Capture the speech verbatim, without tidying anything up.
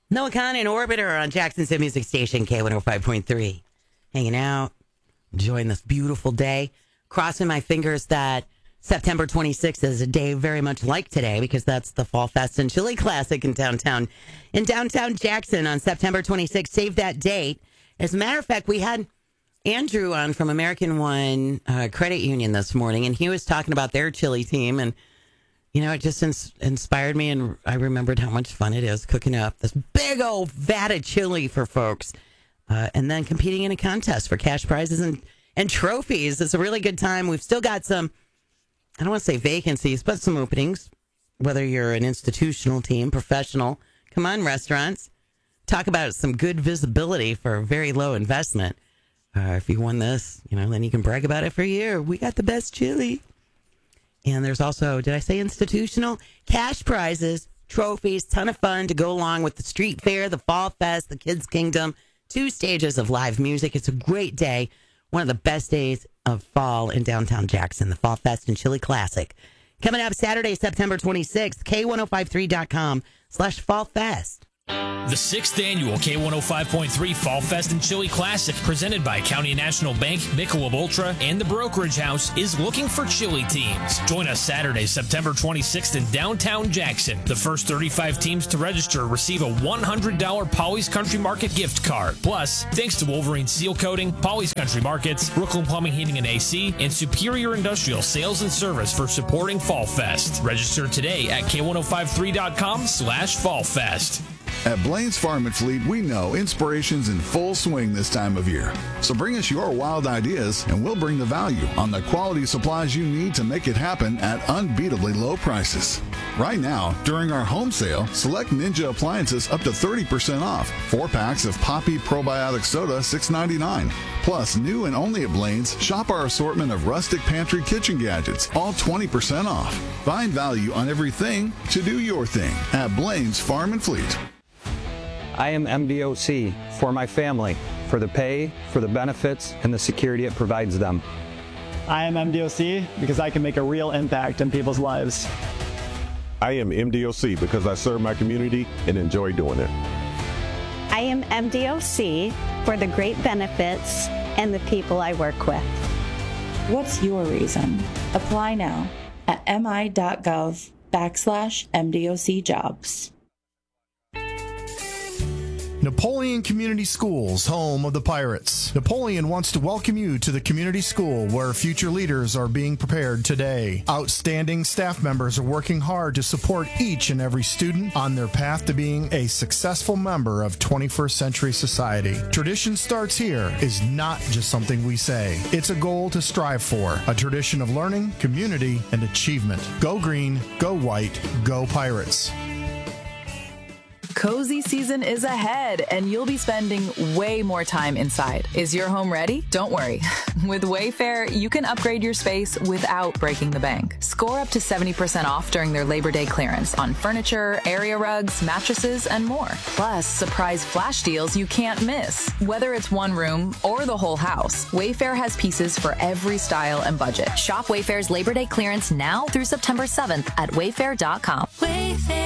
Noah Khan and Orbiter on Jackson's Hit Music Station, K one oh five point three. Hanging out, enjoying this beautiful day. Crossing my fingers that September twenty-sixth is a day very much like today because that's the Fall Fest and Chili Classic in downtown, in downtown Jackson on September twenty-sixth. Save that date. As a matter of fact, we had Andrew on from American One uh, Credit Union this morning, and he was talking about their chili team, and you know, it just ins- inspired me, and I remembered how much fun it is cooking up this big old vat of chili for folks, uh, and then competing in a contest for cash prizes and, and trophies. It's a really good time. We've still got some, I don't want to say vacancies, but some openings, whether you're an institutional team, professional. Come on, restaurants. Talk about some good visibility for a very low investment. Uh, if you won this, you know, then you can brag about it for a year. We got the best chili. And there's also, did I say institutional? Cash prizes, trophies, ton of fun to go along with the street fair, the Fall Fest, the Kids Kingdom, two stages of live music. It's a great day. One of the best days of fall in downtown Jackson, the Fall Fest and Chili Classic. Coming up Saturday, September twenty-sixth, K ten fifty-three dot com slash Fall Fest. The sixth annual K one oh five point three Fall Fest and Chili Classic, presented by County National Bank, Michelob Ultra, and the Brokerage House, is looking for chili teams. Join us Saturday, September twenty-sixth in downtown Jackson. The first thirty-five teams to register receive a one hundred dollars Polly's Country Market gift card. Plus, thanks to Wolverine Seal Coating, Polly's Country Markets, Brooklyn Plumbing, Heating, and A C, and Superior Industrial Sales and Service for supporting Fall Fest. Register today at K ten fifty-three dot com slash Fall Fest. At Blaine's Farm and Fleet, we know inspiration's in full swing this time of year. So bring us your wild ideas, and we'll bring the value on the quality supplies you need to make it happen at unbeatably low prices. Right now, during our home sale, select Ninja appliances up to thirty percent off. Four packs of Poppy Probiotic Soda, six ninety-nine. Plus, new and only at Blaine's, shop our assortment of rustic pantry kitchen gadgets, all twenty percent off. Find value on everything to do your thing at Blaine's Farm and Fleet. I am M D O C for my family, for the pay, for the benefits, and the security it provides them. I am M D O C because I can make a real impact in people's lives. I am M D O C because I serve my community and enjoy doing it. I am M D O C for the great benefits and the people I work with. What's your reason? Apply now at mi.gov backslash MDOC jobs. Napoleon Community Schools, home of the Pirates. Napoleon wants to welcome you to the community school where future leaders are being prepared today. Outstanding staff members are working hard to support each and every student on their path to being a successful member of twenty-first century society. Tradition starts here is not just something we say. It's a goal to strive for, a tradition of learning, community, and achievement. Go green, go white, go Pirates. Cozy season is ahead, and you'll be spending way more time inside. Is your home ready? Don't worry. With Wayfair, you can upgrade your space without breaking the bank. Score up to seventy percent off during their Labor Day clearance on furniture, area rugs, mattresses, and more. Plus, surprise flash deals you can't miss. Whether it's one room or the whole house, Wayfair has pieces for every style and budget. Shop Wayfair's Labor Day clearance now through September seventh at wayfair dot com. Wayfair.